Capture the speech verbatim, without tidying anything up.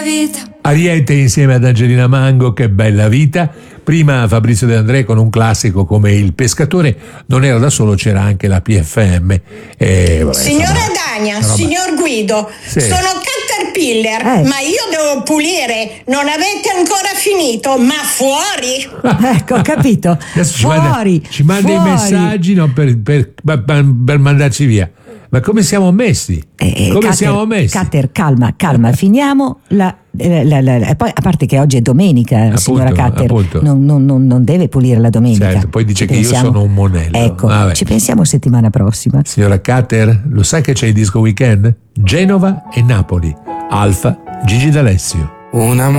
Ariete insieme ad Angelina Mango, Che bella vita. Prima Fabrizio De André con un classico come Il pescatore. Non era da solo, c'era anche la P F M. E, vabbè, Signora insomma, Dania, roba... signor Guido, sì. sono Caterpillar, Eh. ma io devo pulire. Non avete ancora finito, ma fuori. Ecco, ho capito. Adesso ci Fuori, manda, ci manda i fuori. messaggi no, per, per, per, per mandarci via. Ma come siamo messi? Eh, come Cater, siamo messi? Cater, calma, calma, finiamo la, la, la, la, e poi a parte che oggi è domenica, Appunto, signora Cater, appunto. non, non, non, non deve pulire la domenica. Certo, poi dice Ci che io pensiamo- sono un monello. Ecco, Vabbè. ci pensiamo settimana prossima. Signora Cater, lo sai che c'è il disco weekend? Genova e Napoli. Alfa, Gigi D'Alessio. Una